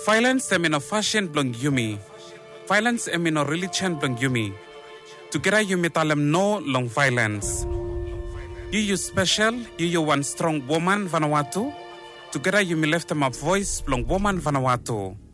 Violence em in a fashion blong yumi. Violence em in a religion blong yumi. Together yumi talem no long violence. You special, you one strong woman Vanuatu. Together yumi left them a voice blong woman Vanuatu.